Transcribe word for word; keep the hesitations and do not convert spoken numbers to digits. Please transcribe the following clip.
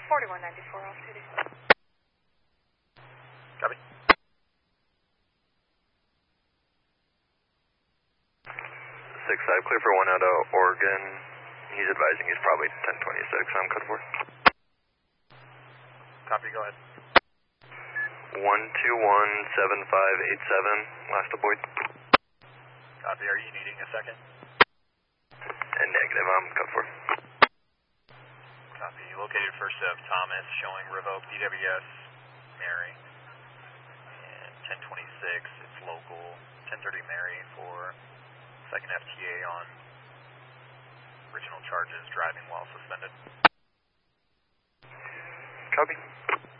forty-one ninety-four off duty. Copy. six five, clear for one out of Oregon. He's advising he's probably ten twenty-six. I'm code four. Copy, go ahead. one two one seven five eight seven, last aboard. Copy, are you needing a second? And negative, I'm code four. Copy, located first of Thomas, showing revoke D W S Mary. And ten twenty-six, it's local. ten thirty Mary for second F T A on original charges, driving while suspended. Copy.